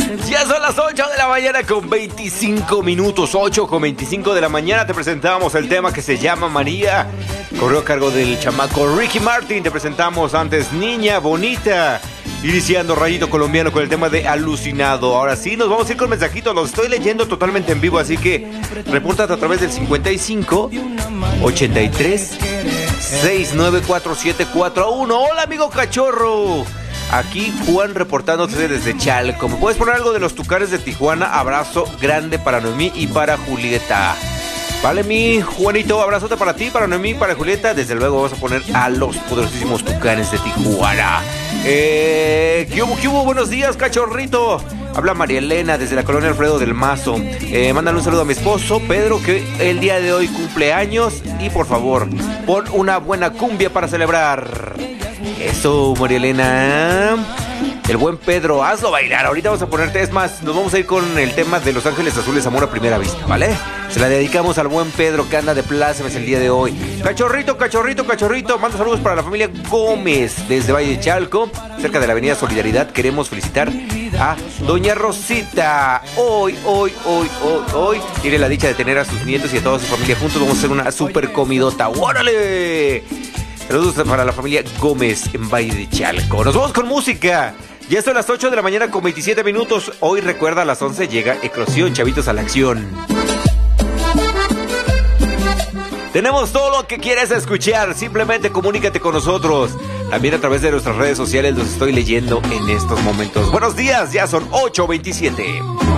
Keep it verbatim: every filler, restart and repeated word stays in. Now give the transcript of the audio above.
Ya son las ocho de la mañana con veinticinco minutos. ocho con veinticinco de la mañana. Te presentamos el tema que se llama María. Corrió a cargo del chamaco Ricky Martin. Te presentamos antes Niña Bonita. Iniciando Rayito Colombiano con el tema de Alucinado. Ahora sí, nos vamos a ir con mensajitos. Los estoy leyendo totalmente en vivo, así que repórtate a través del cincuenta y cinco, ochenta y tres, sesenta y nueve, cuarenta y siete cuarenta y uno. Hola, amigo cachorro. Aquí Juan reportándose desde Chalco. ¿Me puedes poner algo de los Tucanes de Tijuana? Abrazo grande para Noemí y para Julieta. Vale, mi Juanito, abrazote para ti, para Noemí, para Julieta. Desde luego vamos a poner a los poderosísimos Tucanes de Tijuana. Eh, ¿qué hubo, qué hubo? Buenos días, cachorrito. Habla María Elena desde la colonia Alfredo del Mazo. Eh, mándale un saludo a mi esposo, Pedro, que el día de hoy cumple años. Y por favor, pon una buena cumbia para celebrar. Eso, María Elena. El buen Pedro, hazlo bailar. Ahorita vamos a ponerte, es más, nos vamos a ir con el tema de Los Ángeles Azules, Amor a Primera Vista, ¿vale? Se la dedicamos al buen Pedro que anda de plácemes el día de hoy. Cachorrito, cachorrito, cachorrito. Mando saludos para la familia Gómez desde Valle de Chalco, cerca de la avenida Solidaridad. Queremos felicitar a doña Rosita. Hoy, hoy, hoy, hoy, hoy tiene la dicha de tener a sus nietos y a toda su familia juntos. Vamos a hacer una super comidota. ¡Órale! Saludos para la familia Gómez en Valle de Chalco. Nos vamos con música. Ya son las ocho de la mañana con veintisiete minutos. Hoy recuerda a las once llega Eclosión, chavitos a la acción. Tenemos todo lo que quieres escuchar. Simplemente comunícate con nosotros. También a través de nuestras redes sociales los estoy leyendo en estos momentos. Buenos días, ya son ocho veintisiete.